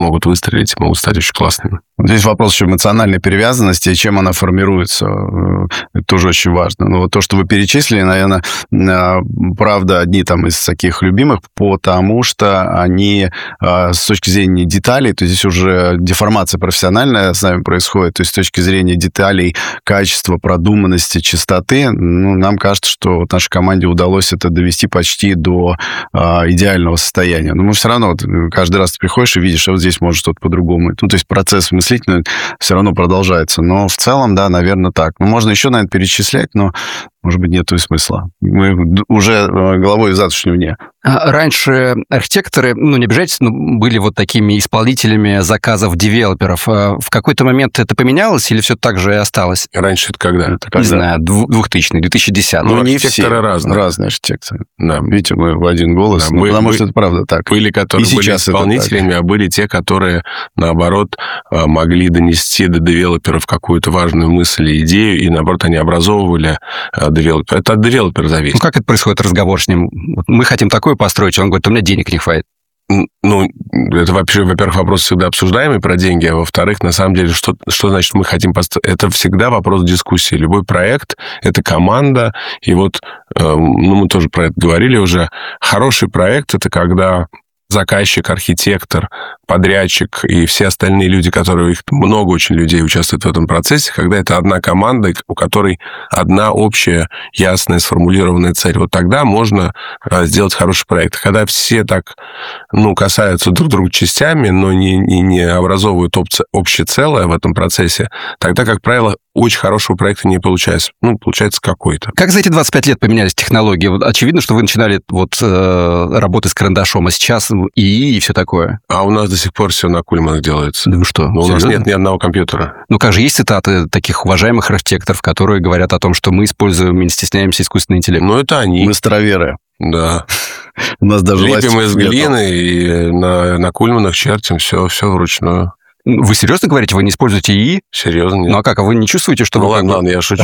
могут выстрелить, могут стать очень классными. Здесь вопрос еще эмоциональной привязанности, и чем она формируется. Это тоже очень важно. Но вот то, что вы перечислили, наверное, правда, одни там из таких любимых, потому что они с точки зрения деталей, то есть здесь уже деформация профессиональная с нами происходит, то есть с точки зрения деталей, качества, продуманности, чистоты, нам кажется, что вот нашей команде удалось это довести почти до идеального состояния. Но мы все равно, вот, каждый раз ты приходишь и видишь, что вот здесь может что-то по-другому. То есть процесс мыслительный все равно продолжается. Но в целом, да, наверное, так. Можно еще, наверное, перечислять, но, может быть, нет смысла. Мы уже головой в завтрашнем дне. Раньше архитекторы, не обижайтесь, но были вот такими исполнителями заказов девелоперов. В какой-то момент это поменялось или все так же и осталось? Раньше это когда? Не знаю, 2000-й, 2010-й. Ну, не архитекторы разные. Разные архитекторы. Да. Видите, мы в один голос, да, потому что это правда так. Были, которые были исполнителями, а были те, которые, наоборот, могли донести до девелоперов какую-то важную мысль и идею, и, наоборот, они образовывали девелопера. Это от девелопера зависит. Как это происходит, разговор с ним? Мы хотим такое построить, он говорит, у меня денег не хватит. Это, во-первых, вопрос всегда обсуждаемый про деньги, а во-вторых, на самом деле, что значит мы хотим построить? Это всегда вопрос дискуссии. Любой проект — это команда, и вот, мы тоже про это говорили уже, хороший проект — это когда заказчик, архитектор, подрядчик и все остальные люди, которые, их много очень людей участвуют в этом процессе, когда это одна команда, у которой одна общая, ясная, сформулированная цель. Вот тогда можно сделать хороший проект. Когда все так, касаются друг друга частями, но не образовывают общее целое в этом процессе, тогда, как правило, очень хорошего проекта не получается. Получается какой-то. Как за эти 25 лет поменялись технологии? Вот очевидно, что вы начинали работы с карандашом, а сейчас ИИ и все такое. А у нас до сих пор все на Кульманах делается. Ну что? У нас нет ни одного компьютера. Как же, есть цитаты таких уважаемых архитекторов, которые говорят о том, что мы используем и не стесняемся искусственный интеллект. Это они. Мы староверы. Да. У нас даже лепим из глины и на Кульманах чертим все вручную. Вы серьезно говорите, вы не используете ИИ? Серьезно, нет. А как, а вы не чувствуете, что... Ладно, я шучу.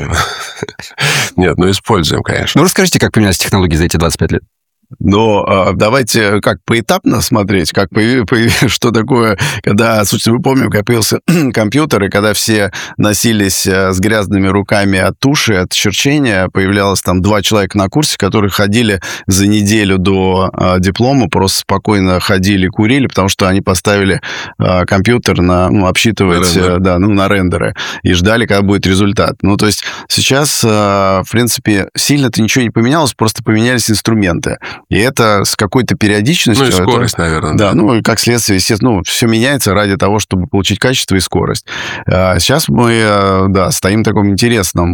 Нет, используем, конечно. Расскажите, как поменялись технологии за эти 25 лет? Но давайте как поэтапно смотреть, что такое, когда, собственно, мы помним, как появился компьютер, и когда все носились с грязными руками от туши, от черчения, появлялось там 2 человека на курсе, которые ходили за неделю до диплома, просто спокойно ходили, курили, потому что они поставили компьютер на обсчитывать, на рендеры, и ждали, когда будет результат. То есть сейчас, в принципе, сильно-то ничего не поменялось, просто поменялись инструменты. И это с какой-то периодичностью... И скорость, наверное. Да, и как следствие, естественно, все меняется ради того, чтобы получить качество и скорость. Сейчас мы, стоим в таком интересном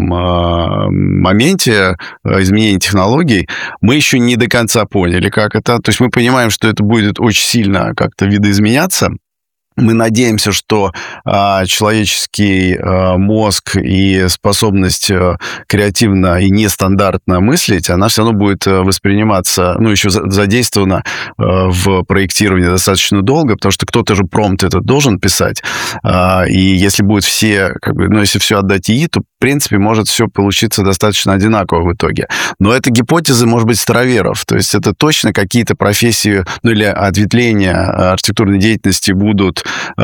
моменте изменения технологий. Мы еще не до конца поняли, как это. То есть мы понимаем, что это будет очень сильно как-то видоизменяться. Мы надеемся, что человеческий мозг и способность креативно и нестандартно мыслить, она все равно будет восприниматься, еще задействована в проектировании достаточно долго, потому что кто-то же промпт этот должен писать. И если будет если все отдать ИИ, то, в принципе, может все получиться достаточно одинаково в итоге. Но это гипотезы, может быть, староверов. То есть это точно какие-то профессии, или ответвления архитектурной деятельности будут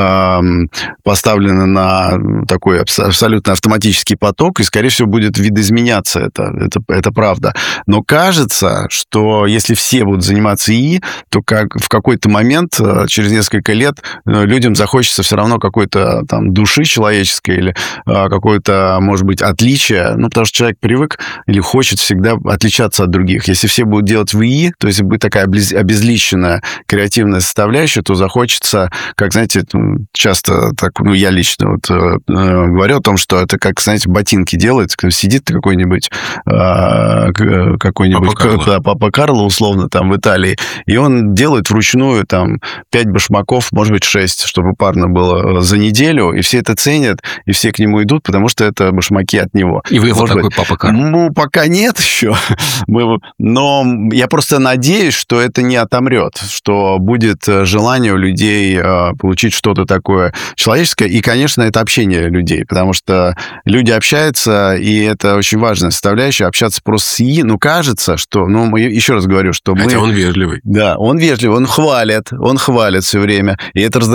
поставлены на такой абсолютно автоматический поток, и, скорее всего, будет видоизменяться это правда. Но кажется, что если все будут заниматься ИИ, то в какой-то момент, через несколько лет, людям захочется все равно какой-то там души человеческой или какое-то, может быть, отличие, потому что человек привык или хочет всегда отличаться от других. Если все будут делать в ИИ, то есть будет такая обезличенная креативная составляющая, то захочется, как, знаете, часто так, я лично говорю о том, что это как, знаете, ботинки делает, сидит какой-нибудь Папа Карло, условно, там в Италии, и он делает вручную там 5 башмаков, может быть, 6, чтобы парно было за неделю, и все это ценят, и все к нему идут, потому что это башмаки от него. И вы вот такой Папа Карло? Пока нет еще, но я просто надеюсь, что это не отомрет, что будет желание у людей получить получить что-то такое человеческое. И, конечно, это общение людей, потому что люди общаются, и это очень важная составляющая, общаться просто с ИИ. Ну, кажется, что... Ну, еще раз говорю, что Хотя он вежливый. Да, он вежливый, он хвалит все время, и это